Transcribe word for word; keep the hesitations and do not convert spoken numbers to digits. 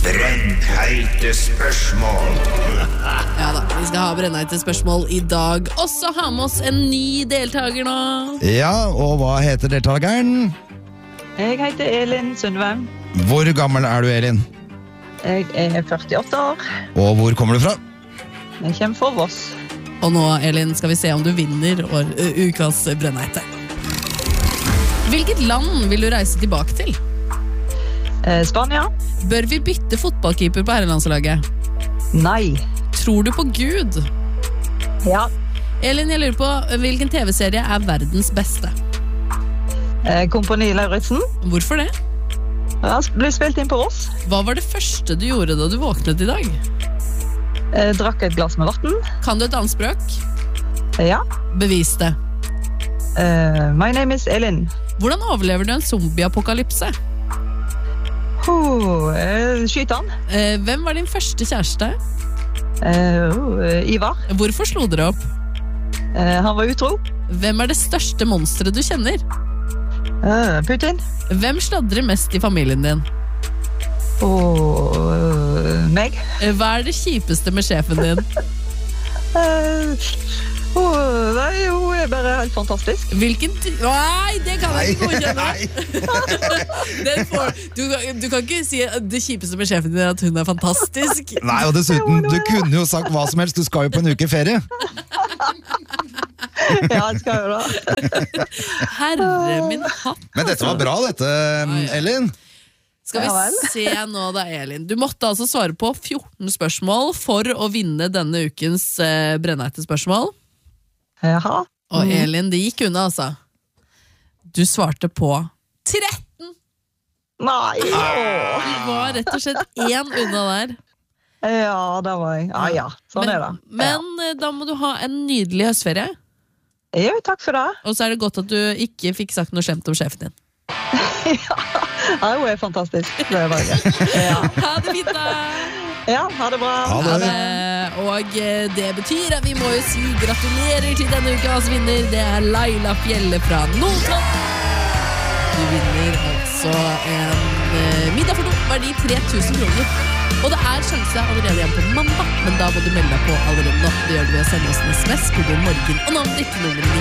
Brennheite spørsmål. Ja da, vi skal ha brennheite spørsmål i dag. Også ha med oss en ny deltaker nå. Ja, og hva heter deltakeren? Jeg heter Elin Sundvem. Hvor gammel er du, Elin? Jeg er førtiåtte år. Og hvor kommer du fra? Jeg kommer fra Voss. Og nå, Elin, skal vi se om du vinner år, ø, ukas brennheite. Hvilket land vil du reise tilbake til? Eh, Spania? Bør vi bytte fotballkeeper på herrelandslaget? Nei. Tror du på Gud? Ja. Elin, jeg lurer på, hvilken tv-serie er verdens beste? Eh, Kompani Lauritzen. Hvorfor det? Han ble spilt inn på oss. Hva var det første du gjorde da du våknet i dag? Eh, drakk et glass med vatten. Kan du et annet språk? Eh, ja. Bevis det. Eh, my name is Elin. Hvordan overlever du en zombie-apokalypse? Oh, eh, skyt han. Eh, hvem var din første kjæreste? Eh, oh, eh, Ivar. Hvorfor slo dere opp? Eh, han var utro. Hvem er det største monsteret du kjenner? Eh, Putin. Hvem sladrer mest i familien din? Og eh, meg. Eh, Hva er det kjipeste med sjefen din? Eh, oh, nei, hun er bare helt fantastisk. Hvilken ty... Nei, det kan jeg ikke godkjenne. Den får... du, du kan ikke si at det kjipeste med sjefen din er at hun er fantastisk. Nei, og dessuten, du kunne jo sagt hva som helst. Du skal jo på en uke ferie. Ja, det skal jo da. Herre min hatt. Men dette var bra, dette, Elin. Skal vi se nå da, Elin. Du måtte altså svare på fjorten spørsmål for å vinne denne ukens eh, brennheite spørsmål. Jaha. Og Elin, det gikk unna, altså. Du svarte på tretten! Nei. Du var rett og slett én unna der. Ja, det var jeg. Ja, ja. Sånn men, er det. Men eh, da må du ha en nydelig høstferie. Ja, takk for det. Og så er det godt at du ikke fikk sagt noe skjemt om sjefen din. Ja, hun er fantastisk. Det er bare gøy. Ja. Ha det fint da! Ja, ha det bra. Ha det. Ha det. Og eh, det betyr at vi må jo si gratulerer til denne ukas vinner. Det er Laila Fjelle fra Notodden. Du vinner altså en eh, middag for to, verdi tre tusen kroner. Og det er sjanse allerede igjen på mandag, men da må du melde deg på allerede nå. Det gjør du ved å sende oss en sms, kode morgen og navn ditt nummer